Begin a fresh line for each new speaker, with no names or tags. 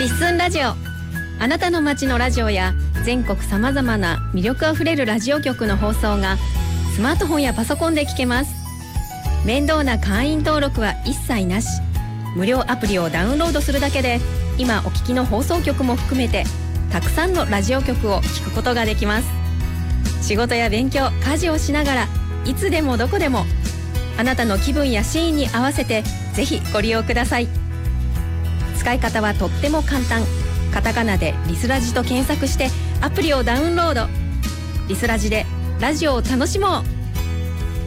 リッスンラジオ、あなたの街のラジオや全国さまざまな魅力あふれるラジオ局の放送がスマートフォンやパソコンで聞けます。面倒な会員登録は一切なし。無料アプリをダウンロードするだけで今お聞きの放送局も含めてたくさんのラジオ局を聞くことができます。仕事や勉強、家事をしながらいつでもどこでもあなたの気分やシーンに合わせてぜひご利用ください。使い方はとっても簡単。カタカナでリスラジと検索してアプリをダウンロード。リスラジでラジオを楽しもう。